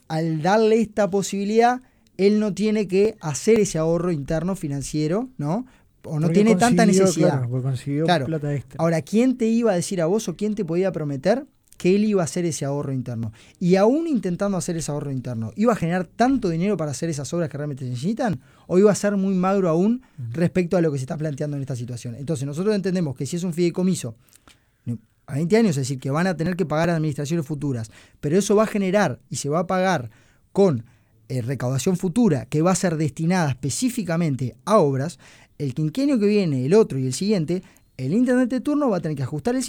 al darle esta posibilidad, él no tiene que hacer ese ahorro interno financiero, ¿no? O no tiene tanta necesidad. Claro, porque consiguió plata extra. Ahora, ¿quién te iba a decir a vos o quién te podía prometer que él iba a hacer ese ahorro interno? Y aún intentando hacer ese ahorro interno, ¿iba a generar tanto dinero para hacer esas obras que realmente se necesitan? ¿O iba a ser muy magro aún respecto a lo que se está planteando en esta situación? Entonces, nosotros entendemos que si es un fideicomiso a 20 años, es decir, que van a tener que pagar a administraciones futuras, pero eso va a generar y se va a pagar con recaudación futura que va a ser destinada específicamente a obras, el quinquenio que viene, el otro y el siguiente, el intendente de turno va a tener que ajustar el